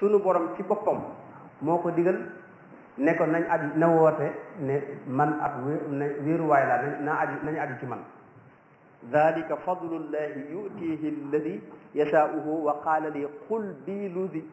sunu borom ci boppam moo ko digal ne ko nañ aju na woote ne man ab wéeruwaay laa nañu aju ci man dalika fadlullahi yutihi alladi yashaauhu wa qaala li qul bii ludi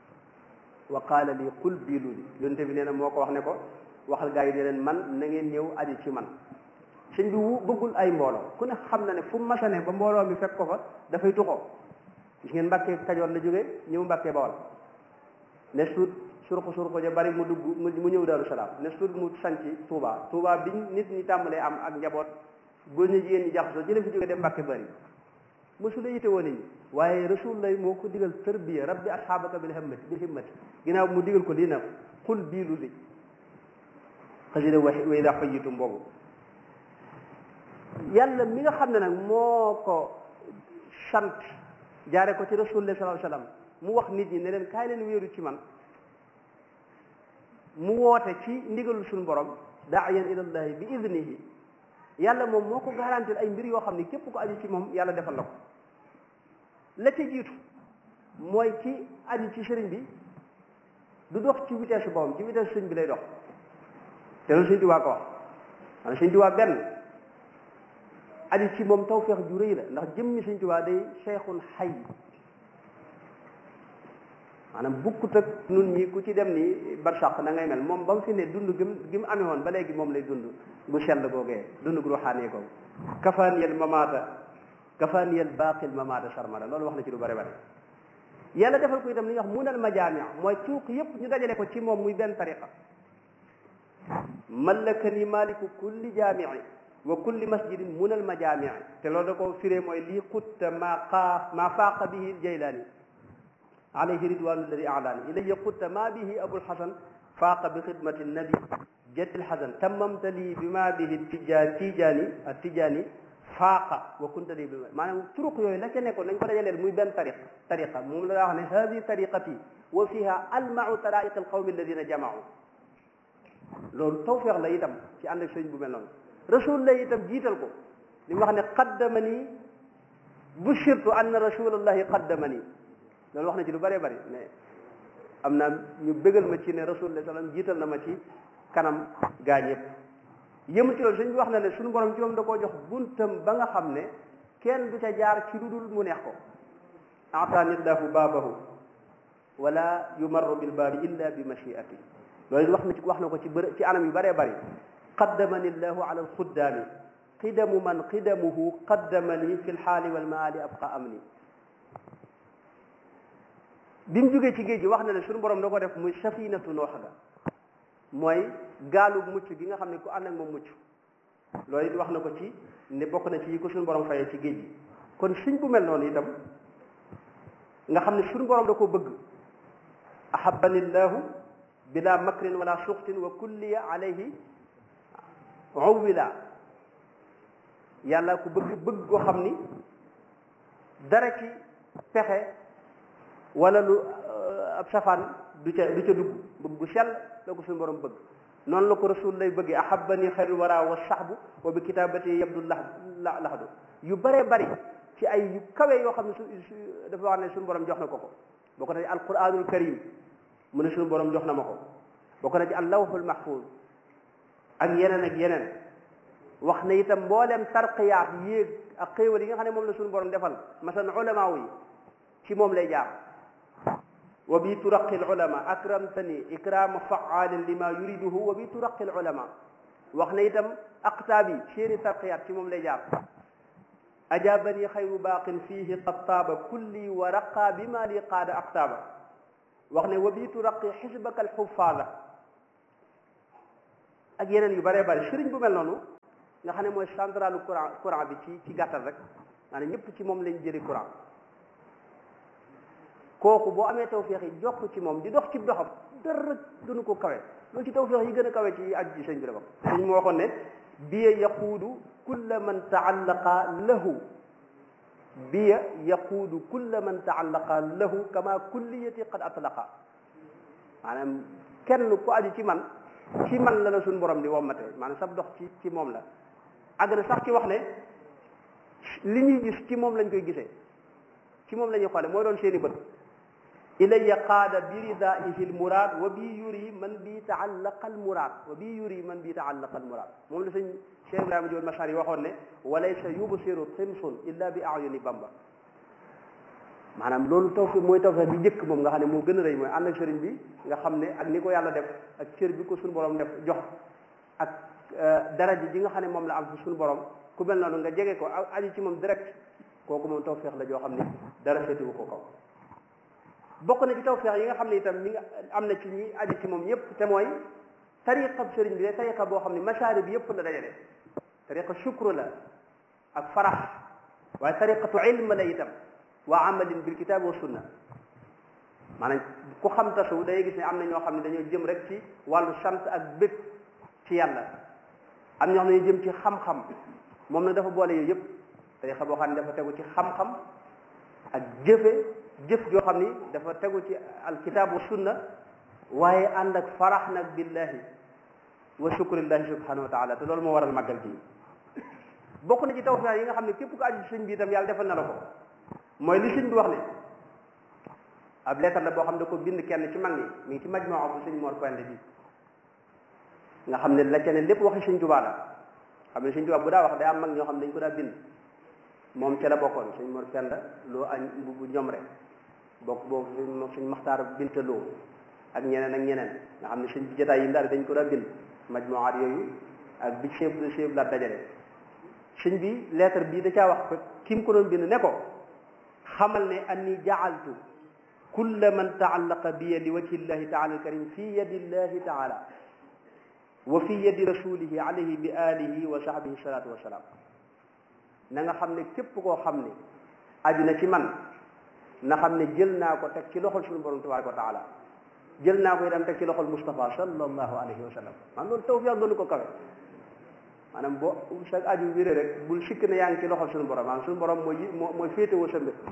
yonte bi nee na moo ko wax ne ko waxal gaa yi ne leen man na ngeen ñëw aju ci man sëñ bi bëggul ay mbooloo ku ne xam na ne fu masane ba mbooloo mi fekk ko fa dafay tuxoo gis ngeen Mbàkke Kajoor la jógee ñëw Mbàkke Bawol ne suut surko ja bari mu dugg mu ñëw Daaru Salaam ne suut mu sanci Touba bi nit ñi tàmbalee am ak njaboot góor ñi jigéen ñi jaxasoo ci la fi jógee dem Mbàkke bari mosula yite woon nit ñi waaye rasul lay moo ko digal tarbiya rabbi asxaabaka bil himmati ginnaaw mu digal ko lii na xul bii lu li xasida way daa fayitum boobu yàlla mi nga xam ne nag moo ko sant jaare ko ci rasulullah sallallahu alayhi wasallam mu wax nit ñi ne leen kaay leen wéeru ci man mu woote ci ndigalul suñu borom daayan ilallahi bi idnihi yàlla moom moo ko garantir ay mbir yoo xam ne képp ko aju ci moom yàlla defal la ko la ca jiitu mooy ci aju ci sëriñ bi du dox ci vitesse boppam ci vitesse sëriñ bi lay dox te loolu Sëriñ Tuubaa ko wax maanaam Sëriñ Tuubaa benn aju ci moom tawfeex ju rëy la ndax jëmmi Sëriñ Tuubaa day seexun xay maanaam bukkut ak nun ñi ku ci dem ni barsàq na ngay mel moom ba mu fi ne dund gi mu amee woon ba léegi moom lay dund gu sell googee dund gu ruuxaanee googu kafaaniyal baaqil mamaata sarmada loolu wax na ci lu bare bare yàlla defal ko itam li ñuy wax munal majaami mooy tuuq yëpp ñu dajale ko ci moom muy benn tariqa mallakani maliku kulli jaamii wa kulli masjidin munal majaamii te loolu da ko firee mooy lii xutta maa faaqa bihi jaylaani alayhi ridwanu alladi alaani ilayya xutta maa bihi abul xasan faaqa bi xidmati nabi jaddil xasan tammamta lii bi maa bihi tijaani faaqa wa kunta lii bi maanaam turuq yooyu la ca nekkoon nañ ko dajaleel muy benn tariqa moom la daa wax ne hadi tariqati wa fiha almau taraiq alqawmi alladina jamaau loolu tawfeex la itam ci ànd ak sëñ bu mel noonu rasul la itam jiital ko li mu wax ne qaddamani bushirtu anna rasulallahi qaddamani loolu wax na ci lu bëree bëri ne am naa ñu bégal ma ci ne rasulullah sallam jiital na ma ci kanam gaañ yëpp yëmu ci loolu sëñ bi wax na ne suñu borom ci moom da koo jox buntam ba nga xam ne kenn du ca jaar ci lu dul mu neex ko ataani llahu baabahu wala yumarru bil baabi illa bi machiati loolu wax na ko ci anam yu bëree bëri qaddamani llahu ala alxuddaami qidamu man qidamuhu qaddamani fi lxaali walmaali abqa amni bi mu jógee ci géej gi wax na ne suñu borom da ko def muy safinatu noox ga mooy gaalu mucc gi nga xam ne ku ànd ak moom mucc loolu it wax na ko ci ne bokk na ci yi ko suñu borom fayee ci géej gi kon suñ bu mel noonu itam nga xam ne suñu borom da ko bëgg ahabani llahu bila makrin wala suxtin wa kulliya alayhi uwila yàlla ku bëgg koo xam ni dara ci pexe wala lu ab safaan du ca dugg bëgg gu sell la ko suñu borom bëgg noonu la ko rasul lay bëggee ahabani xayrul wara wa sahbu wa bi kitabati yabdu lahdu yu bëree bëri ci ay yu kawe yoo xam ne dafa wax ne suñu borom jox na ko bokk na ci alquranul karim mu ne suñu borom jox na ma ko bokk na ci allawhul mahfuz ak yeneen wax na itam mboolem tarqiyaat yéeg ak xéewal yi nga xam ne moom la suñu borom defal masalan ulamaaw yi ci moom lay jaar wa bi turaqi al ulama akramtani ikrama faalin lima yuriduhu wa bi turaqi al ulama wax na itam aqtaab yi seeni tarqiyaat ci moom lay jaar ajabani xayru baaqin fihi qattaaba kulli wa raqa bima li qaada aqtaaba wax ne wa bi turaqi xisbaka alxufaada ak yeneen yu bëree bëri sëriñ bu mel noonu nga xam ne mooy centralu courant bi ci gàttal rek maanaam ñëpp ci moom lañ jëri courant kooku boo amee tawféex yi jokk ci moom di dox ci doxam dara gënu ko kawe loolu ci tawféex yi gën a kawe ci aju ci sëñ bi la bokk sëñ moo waxoon ne biya yaquudu kulla man taallaqa lahu biya yaquudu kulla man taallaqa lahu kama kulliyati qad atlaqa maanaam kenn ku aju ci man la suñu borom di wommate maanaam sab dox ci moom la àgg na sax ci wax ne li ñuy gis ci moom lañ koy gisee ci moom la ñuy xoole mooy doon seeni bët ilayya qaada bi ridaihi almuraad wa bi yuri man bi taallaqa almuraad wa bi yuri man bi taallaqa almuraad moom la sëñ Cheikh Ibrahima Diop Machar yi waxoon ne walaysa yubsiru timsun illa bi ayuni Bamba maanaam loolu tawfiq mooy tawfiq bi njëkk moom nga xam ne moo gën a rëy mooy ànd ak sëriñ bi nga xam ne ak ni ko yàlla def ak cër bi ko suñu borom def jox ak daraja ji nga xam ne moom la am ci suñu borom ku mel noonu nga jege ko aji ci moom direct kooku moom tawfiq la joo xam ne dara féetewu ko kaw bokk na ci tawfiq yi nga xam ne itam mi nga am na ci ñi aji ci moom ñëpp te mooy tariqa sëriñ bi de tariqa boo xam ne masaari bi yëpp la dajale tariqa shukru la ak farax waaye tariqatu ilm la itam wa amalin bil kitab wa sunna maanaam ku xam tasu day gis ne am na ñoo xam ne dañoo jëm rek ci wàllu sant ak bëgg ci yàlla am ñoo xam ne dañoo jëm ci xam-xam moom nag dafa boole yooyu yëpp tariqa boo xam ne dafa tegu ci xam-xam ak jëf joo xam ni dafa tegu ci alkitab wa sunna waaye ànd ak farax nag billahi wa shukrillahi subhanahu wa taala te loolu moo waral màggal gi bokk na ci tawfiq yi nga xam ne képp ko aju sëñ bi itam yàlla defal na la ko mooy li sëñ bi wax ne ab lettre la boo xam ne da ko bind kenn ci mag ñi mi ngi ci majmuwa bu sëñ Mor Pende bi nga xam ne la ca ne lépp waxi sëñ Tuubaa la xam ne sëñ Tuubaa bu daa wax day am mag ñoo xam ne dañ ko daa bind moom ca la bokkoon sëñ Mor Pende loo añ bu ñoom rek bokk boobu sëñ Maxtaar Binta Lo ak ñeneen ak ñeneen nga xam ne sëñ bi jotaay yi ndaari dañ ko daa bind majmuwaat yooyu ak bi chef la dajale sëñ bi lettre bii da caa wax ko ki mu ko doon bind ne ko xamal ne anni jaaltu kulla man taallaqa biya li wajhi llahi taala alkarim fi yadi llahi taala wa fi yadi rasulihi alayhi bi alihi wa sahbihi salatu wasalaam na nga xam ne képp koo xam ne aju na ci man na xam ne jël naa ko teg ci loxol suñu borom tabaraka wa taala jël naa ko itam teg ci loxol Mustafa sallallahu alayhi wa sallam maanaam loolu tawfiq doonu ko kawe maanaam boo sa aju wéré rek bul sikk ne yaa ngi ci loxol suñu borom maanaam suñu borom mooy féetewoo sa mbir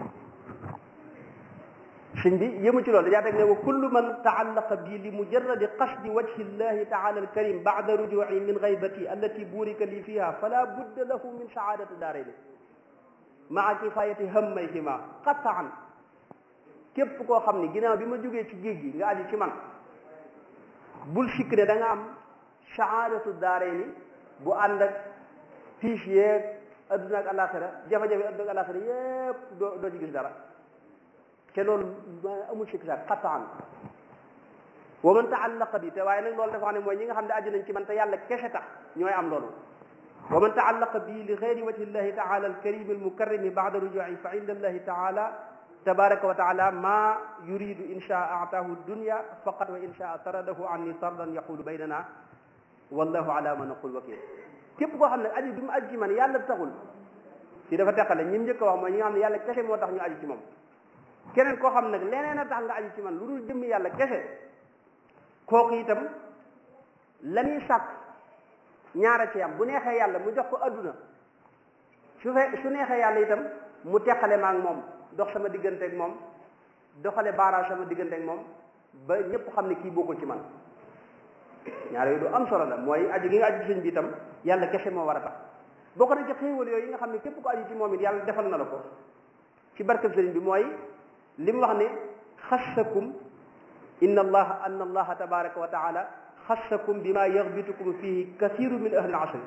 sëñ bi yëmu ci loolu dajaa teg ne wa kullu man taallaqa bi li mujarradi qasdi wajhi llahi taala alkarim ba'da ruju'i min ghaybati allati burika li fiha fala budda lahu min saadati daarayni maa kifayati hammayhima qat'an képp koo xam ne ginnaaw bi ma jógee ci géej gi nga aju ci man bul sikk ne da nga am saadatu daarayni bu ànd ak piis yeeg adduna ak alaxira jafe-jafe adduna ak alaxira yépp doo ci gis dara te loolu amul sikk sax qataan wa man taallaqa bi te waaye nag loolu dafa xam ne mooy ñi nga xam ne aju nañ ci man te yàlla kese tax ñooy am loolu wa man taallaqa bi li gayri wajhi llahi taala alkarimi almukarrimi ba'da ruju'i fa inda allahi taala tabaraka wa taala ma yuridu in shaa ataahu dunya faqat wa in shaa taradahu anni tardan yaqulu baynana wallahu ala ma naqul wakil képp koo xam ne aju bi mu aju ci man yàlla taxul ci dafa teqale ñi mu njëkk a wax mooy ñi nga xam ne yàlla kese moo tax ñu aju ci moom keneen koo xam nag leneen a tax nga aju ci man lu dul jëmmi yàlla kese kooku itam la ñuy sàkk ñaara ci am bu neexee yàlla mu jox ko adduna su neexee yàlla itam mu teqale ma ak moom dox sama diggante ak moom doxale baaraas sama diggante ak moom ba ñëpp xam ne kii bokkul ci man ñaar yooyu du am solo la mooy aju gi nga aju ci sëñ bi itam yàlla kese moo war a tax bokk na ci xéewal yooyu yi nga xam ne képp ko aju ci moom it yàlla defal na la ko ci barkeb sëriñ bi mooy li mu wax ne xassakum anna allaha tabaraka wa taala xassakum bima yaxbitukum fihi kathiru min ahli al-asr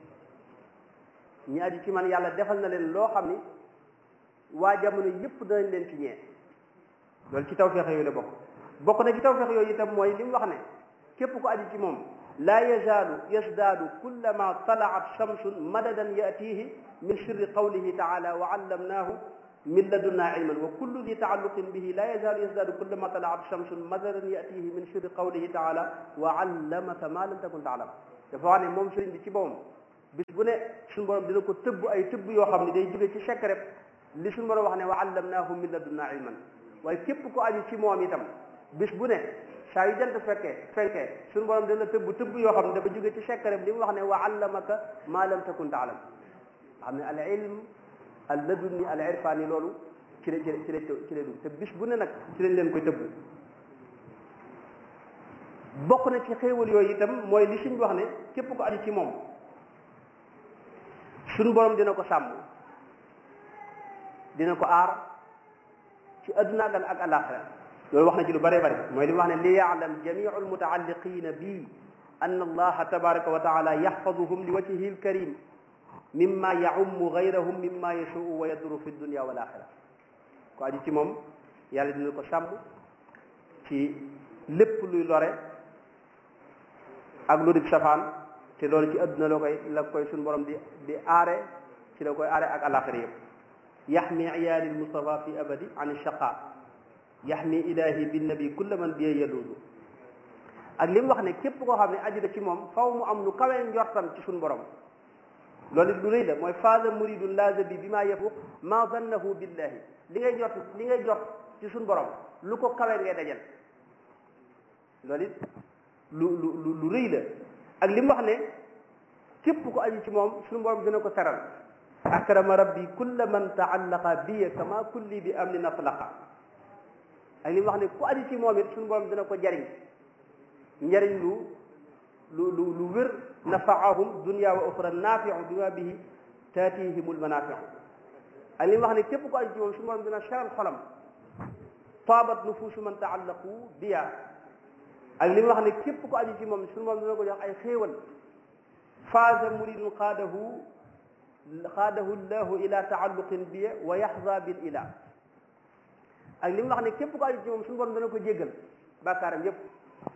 ñi aju ci man yàlla defal na leen loo xam ni waa jamono yëpp danañ leen ci ñee loolu ci tawfeex yooyu la bokk na ci tawfeex yooyu itam mooy li mu wax ne képp ko aju ci moom laa yazaalu yazdaadu kullama talaat shamsun madadan yatihi min sirri qawlihi taala wa allamnaahu min ladunna ilman wa kullu di taalluqin bihi laa yazaalu yazdaadu kullama talaat shamsun madadan yatihi min sirri qawlihi taala wa allamaka ma lam takun taalam dafa wax ne moom sëriñ bi ci boppam bis bu ne suñu borom dina ko tëbb ay tëbb yoo xam ne day jóge ci secret li suñu borom wax ne wa allamnaahu min ladunna ilman waaye képp ko aju ci moom itam bis bu ne saa yu jant fenkee suñu borom dina tëbb yoo xam ne dafa jóge ci secret li mu wax ne wa allamaka ma lam takun taalam xam ne al ilm al ladunni al irfani loolu ci la dugg te bis bu ne nag ci lañ leen koy tëbb bokk na ci xéewal yooyu itam mooy li suñ wax ne képp ko aju ci moom suñu borom dina ko sàmm dina ko aar ci adduna ak alaxira loolu wax na ci lu bëree bëri mooy li mu wax ne li yaalam jamiu almutaalliqina bi an allaha tabaraka wa taala yaxfaduhum li wajhihi alkarim mimma yaummu gayrahum mimma yashuu wa yaduru fi dunia wal axira ko aju ci moom yàlla dina ko sàmm ci lépp luy lore ak lu di safaan te loolu ci adduna la koy suñu borom di aare ci la koy aare ak alaxira yëpp yaxmi iyaali lmustafa fi abadi an shaqa yaxmi ilahi binnabi kulla man biye yaluudu ak li mu wax ne képp koo xam ne aju na ci moom faw mu am lu kawee njortam ci suñu borom loolu it lu rëy la mooy faasa muridun laaza bi bi maa yafuq ma zannahu billahi li ngay jot ci suñu borom lu ko kawee ngay dajal loolu it lu rëy la ak li mu wax ne képp ko aju ci moom suñu borom dina ko teral akrama rabbi kulla man taallaqa biya kama kulli bi amnin atlaqa ak li mu wax ne ku aju ci moom it suñu borom dina ko jariñ njariñ lu wér nafaahum dunya wa uxra naafiu bima bihi taatihimul manaafiu ak li mu wax ne képp ko aju ci moom suñu borom dina seral xolam taabat nufuusu man taallaqu biya ak li mu wax ne képp ko aju ci moom suñu borom dina ko jox ay xéewal faaza muridun xaadahu llahu ila taalluqin biya wa yaxza bil ila ak li mu wax ne képp ko aju ci moom suñu borom dana ko jéggal bàkkaaram yépp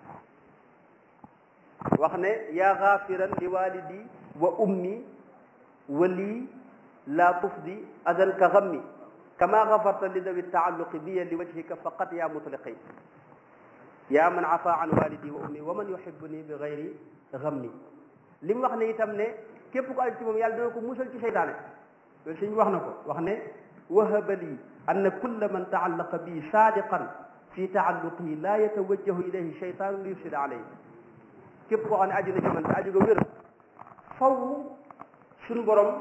wax ne yaa xaafiran li walidi wa ummi wa lii laa tufdi adan ka xammi kama xafarta li dawi taalluqi biya li wajhika faqat yaa mutliqi yaa man afa an walidi wa ummi wa man yuhibbuni bi gayri xammi li mu wax ne itam ne képp ko aju ci moom yàlla dana ko musal ci seytaane loolu suñ wax na ko wax ne wahaba lii anna kulla man taallaqa bi saadiqan fi taalluqihi laa yatawajjahu ilayhi sheytaanu li yufsida alayhi képp koo xam ne aju na ci man te aju ga wér faw suñu borom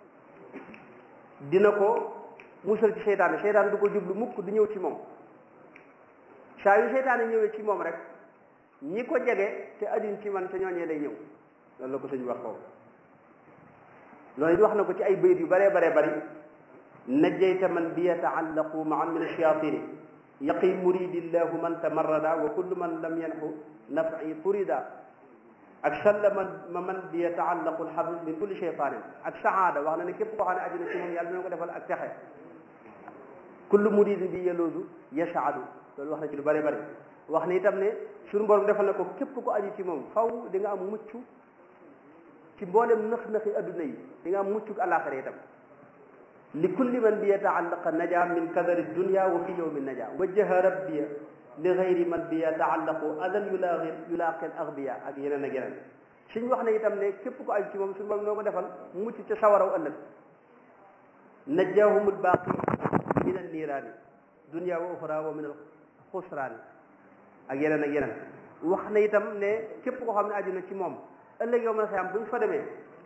dina ko musal ci seytaane seytaane du ko jublu mukk du ñëw ci moom saa yu seytaane ñëwee ci moom rek ñi ko jege te ajuñ ci man te ñooñee lay ñëw loolu la ko sëñ wax foofu loolu it wax na ko ci ay bayit yu bëree bari najjayta man bi yataallaqu maan min ashayatini yaqi muridillahu man tamarrada wa kullu man lam yanxu nafi turida ak salla man bi yataallaqu alxabib min kulli cheytanin ak saada wax na ne képp koo xam ne aju na ci moom yàlla dina ko defal ak texe kullu muridin bi yaloodu yasaadu loolu wax na ci lu bëree bëri wax ne itam ne suñu borom defal na ko képp ko aju ci moom faw di nga am mucc ci mboolem nëx-nëxi adduna yi di nga am muccuk àllaaxira itam li kulli man bi yataallaqa naja min kadari dunia wa fi yowmi naja wajjaha rabbiya li gayri man bi yataallaqu adan yulaaqi al agbiya ak yeneen ak yeneen suñ wax ne itam ne képp ko aju ci moom suñu borom noo ko defal mucc ca sawaraw ëllëg najjahum albaaqi min an niiraani dunia wa uxra wa min al xusraani ak yeneen wax na itam ne képp koo xam ne aju na ci moom ëllëg yow mën a xam bu ñu fa demee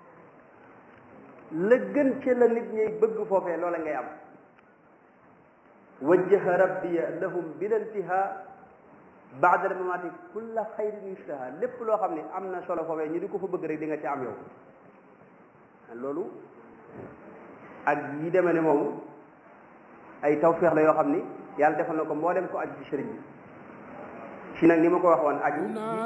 la gën ci la nit ñi bëgg foofee loola ngay am wajjaha rabbiya lahum bilantiha baada almamaati kulla xayrin yustaha lépp loo xam ne am na solo foofee ñu di ko fa bëgg rek di nga ci am yow loolu ak yi demee ne moomu ay tawfeex la yoo xam ni yàlla defal na ko mboolem ko aju ci sëriñ bi si nag ni ma ko waxoon aju